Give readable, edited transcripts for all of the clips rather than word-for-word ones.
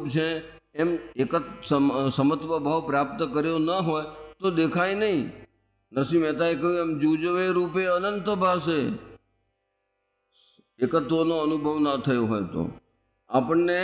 છે એમ સમત્વ ભાવ પ્રાપ્ત કર્યો ન હોય તો દેખાય નહીં. નરસિંહ મહેતાએ કહ્યું એમ જૂજવે રૂપે અનંત ભાષે. એકત્વનો અનુભવ ના થયો હોય તો આપણને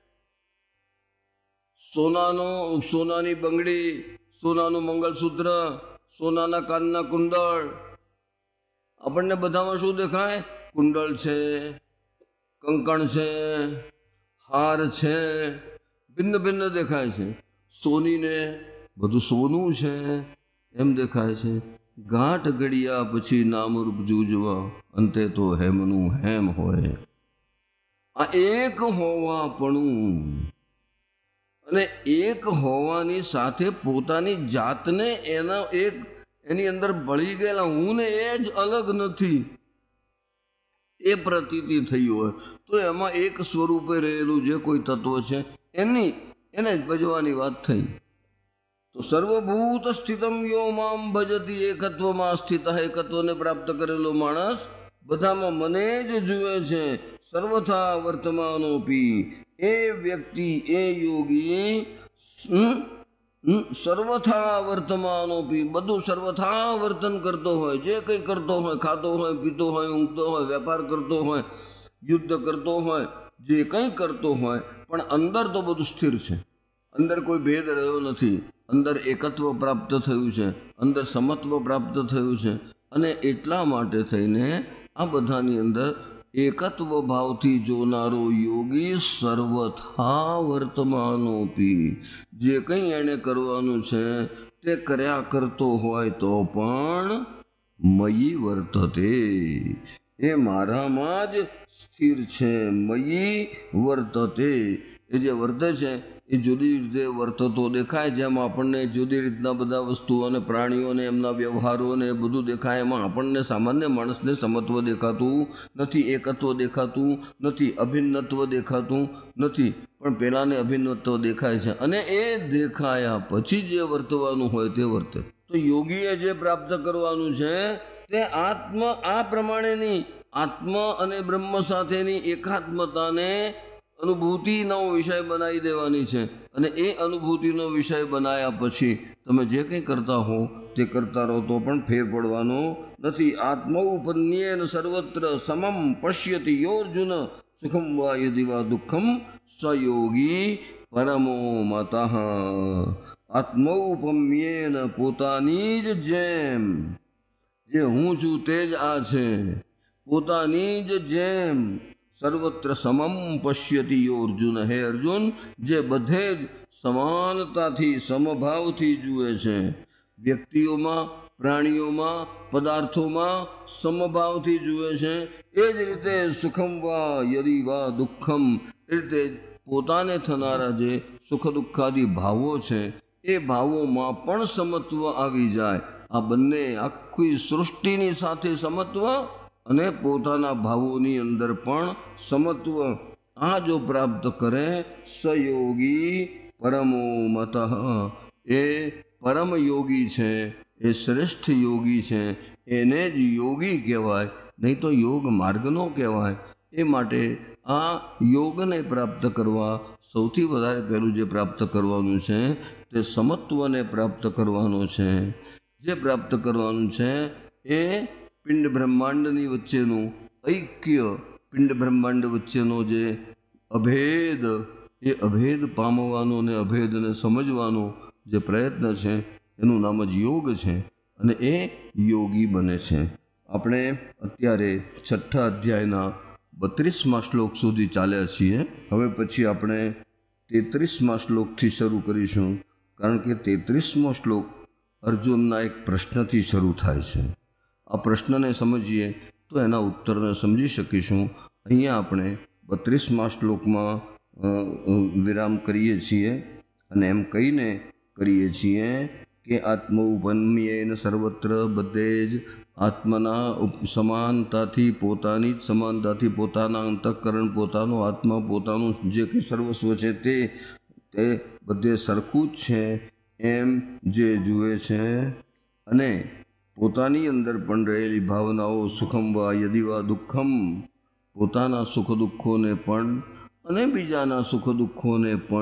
સોનાની બંગડી, સોનાનું મંગળસૂત્ર, સોનાના કાનના કુંડળ, આપણને બધામાં શું દેખાય? કુંડળ છે, કંકણ છે, હાર છે, ભિન્ન ભિન્ન દેખાય છે. સોનીને બધું સોનું છે એમ દેખાય છે. ગાંઠ ઘડિયા પછી નામરૂપ જૂજવા, અંતે તો હેમનું હેમ હોય. આ એક હોવાપણું અને એક હોવાની સાથે પોતાની જાતને એની અંદર ભળી ગયેલા હું ને એ જ અલગ નથી એ પ્રતીતિ થઈ હોય તો એમાં એક સ્વરૂપે રહેલું જે કોઈ તત્વ છે એને જ ભજવાની વાત થઈ. તો સર્વભૂત સ્થિતમ યો મામ ભજતી, એકત્વમાં સ્થિત, એકત્વને પ્રાપ્ત કરેલો માણસ બધામાં મને જ જુએ છે. સર્વથા વર્તમાનોપી, એ વ્યક્તિ, એ યોગી સર્વથા વર્તમાનોપી, બધું સર્વથા વર્તન કરતો હોય, જે કંઈ કરતો હોય, ખાતો હોય, પીતો હોય, ઊંઘતો હોય, વેપાર કરતો હોય, યુદ્ધ કરતો હોય, જે કંઈ કરતો હોય, પણ અંદર તો બધું સ્થિર છે. અંદર કોઈ ભેદ રહ્યો નથી. અંદર એકત્વ પ્રાપ્ત થયું છે, અંદર સમત્વ પ્રાપ્ત થયું છે. અને એટલા માટે થઈને આ બધાની અંદર એકત્વ ભાવથી જોનારો યોગી સર્વથા વર્તમાનોપી, જે કંઈ એણે કરવાનું છે તે કર્યા કરતો હોય તો પણ મયી વર્તતે, એ મારામાં જ સ્થિર છે. મયી વર્તતે, એ જે વર્તે છે એ જુદી રીતે વર્તતો દેખાય. જેમ આપણને જુદી રીતના બધા વસ્તુઓને, પ્રાણીઓને, એમના વ્યવહારોને બધું દેખાય, એમાં આપણને સામાન્ય માણસને સમત્વ દેખાતું નથી, એકત્વ દેખાતું નથી, અભિન્નત્વ દેખાતું નથી, પણ પેલાને અભિન્નત્વ દેખાય છે. અને એ દેખાયા પછી જે વર્તવાનું હોય તે વર્તે. તો યોગીએ જે પ્રાપ્ત કરવાનું છે તે આ પ્રમાણેની આત્મ અને બ્રહ્મ સાથેની એકાત્મતાને અનુભૂતિનો વિષય બનાવી દેવાની છે. અને એ અનુભૂતિનો વિષય બનાવ્યા પછી તમે જે કંઈ કરતા હો તે કરતા રહો તો પણ ફેર પડવાનો નથી. આત્મૌપન્યેન સર્વત્ર સમમ પશ્યતિ યોર્જુન, સુખમ વા યદિ વા દુઃખમ સયોગી પરમો મતઃ. આત્મૌપમ્યેન, પોતાની જ જેમ, જે હું છું તે જ આ છે, પોતાની જ જેમ સર્વત્ર સમમ પશ્યતિ યો અર્જુન, હે અર્જુન, જે બધે જ સમાનતાથી, સમભાવથી જુએ છે. વ્યક્તિઓમાં, પ્રાણીઓમાં, પદાર્થોમાં સમભાવથી જુએ છે. એ જ રીતે સુખમ વા યદિ વા દુઃખમ, એ રીતે પોતાને થનારા જે સુખ દુઃખાદી ભાવો છે એ ભાવોમાં પણ સમત્વ આવી જાય. આ બંને આખી સૃષ્ટિની સાથે સમત્વ અને પોતાના ભાવોની અંદર પણ સમત્વ, આ જો પ્રાપ્ત કરે સયોગી પરમો મતઃ, એ પરમ યોગી છે, એ શ્રેષ્ઠ યોગી છે. એને જ યોગી કહેવાય, નહીં તો યોગ માર્ગનો કહેવાય. એ માટે આ યોગને પ્રાપ્ત કરવા સૌથી વધારે પહેલું જે પ્રાપ્ત કરવાનું છે તે સમત્વને પ્રાપ્ત કરવાનું છે. જે પ્રાપ્ત કરવાનું છે એ પિંડ બ્રહ્માંડની વચ્ચેનું ઐક્ય, પિંડ બ્રહ્માંડ વચ્ચેનો જે અભેદ, એ અભેદ પામવાનો અને અભેદને સમજવાનો જે પ્રયત્ન છે એનું નામ જ યોગ છે. અને એ યોગી બને છે. આપણે અત્યારે 6ઠ્ઠા અધ્યાયના 32મા શ્લોક સુધી ચાલ્યા છીએ. હવે પછી આપણે 33મા શ્લોકથી શરૂ કરીશું, કારણ કે 33મો શ્લોક અર્જુનના એક પ્રશ્નથી શરૂ થાય છે. આ પ્રશ્નને સમજીએ તો એના ઉત્તરને સમજી શકીશું. અહીંયા આપણે 32મા શ્લોકમાં વિરામ કરીએ છીએ અને એમ કહીને કરીએ છીએ કે આત્મૌપન્યેન સર્વત્ર, બધે જ આત્મના સમાનતાથી, પોતાની જ સમાનતાથી, પોતાના અંતઃકરણ, પોતાનો આત્મા, પોતાનું જે કંઈ સર્વસ્વ છે તે બધે સરખું જ છે એમ જે જુએ છે. અને પોતાની અંદર પણ રહેલી ભાવનાઓ, સુખમ વા યદિ વા દુઃખમ, પોતાના સુખ દુઃખોને પણ અને બીજાના સુખ દુઃખોને પણ